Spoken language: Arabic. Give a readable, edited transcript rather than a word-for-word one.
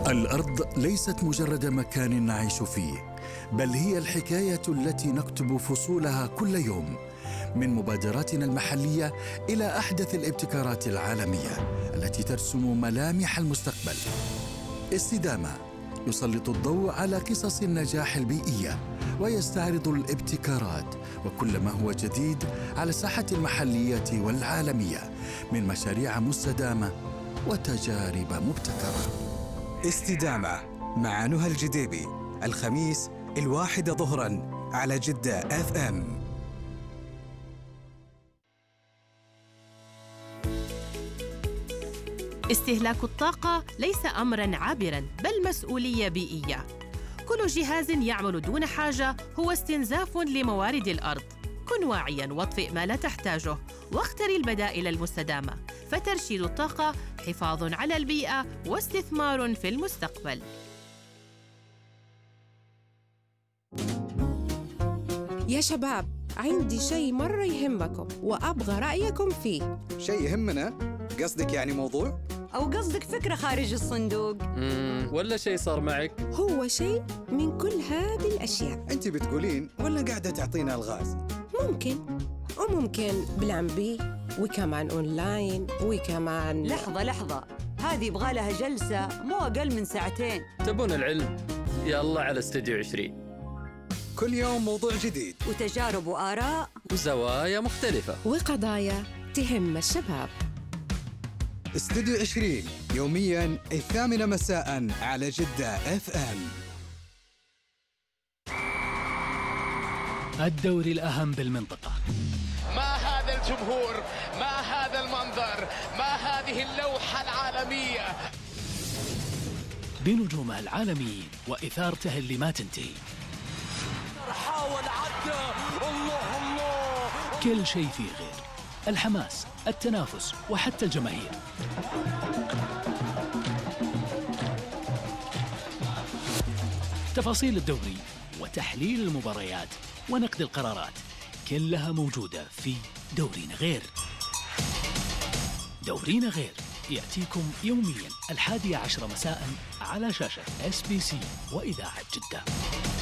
الأرض ليست مجرد مكان نعيش فيه، بل هي الحكاية التي نكتب فصولها كل يوم، من مبادراتنا المحلية إلى أحدث الابتكارات العالمية التي ترسم ملامح المستقبل. استدامة يسلط الضوء على قصص النجاح البيئية ويستعرض الابتكارات وكل ما هو جديد على الساحة المحلية والعالمية من مشاريع مستدامة وتجارب مبتكرة. استدامة مع نهى الجديبي، الخميس 1 ظهراً على جدة FM. استهلاك الطاقة ليس أمراً عابراً، بل مسؤولية بيئية. كل جهاز يعمل دون حاجة هو استنزاف لموارد الأرض. كن واعياً واطفئ ما لا تحتاجه، واختر البدائل المستدامة، فترشيد الطاقة حفاظ على البيئة واستثمار في المستقبل. يا شباب، عندي شيء مرة يهمكم وأبغى رأيكم فيه. شيء يهمنا؟ قصدك يعني موضوع؟ أو قصدك فكرة خارج الصندوق؟ ولا شيء صار معك؟ هو شيء من كل هذه الأشياء. أنت بتقولين ولا قاعدة تعطينا الغاز؟ ممكن وممكن بلان بي، وكمان أونلاين، وكمان لحظة، هذه يبغى لها جلسة مو أقل من 2 ساعات. تبون العلم؟ يلا على استديو 20. كل يوم موضوع جديد وتجارب وآراء وزوايا مختلفة وقضايا تهم الشباب. استديو 20 يومياً 8 مساءً على جدة FM. الدوري الأهم بالمنطقة. ما هذا الجمهور، ما هذا المنظر، ما هذه اللوحة العالمية، بنجومه العالميين وإثارته اللي ما تنتهي. حاول عدى، الله كل شيء فيه غير الحماس، التنافس وحتى الجماهير. تفاصيل الدوري وتحليل المباريات ونقد القرارات كلها موجودة في دورينا غير. دورينا غير يأتيكم يومياً 11 مساء على شاشة SBC وإذاعة جدة.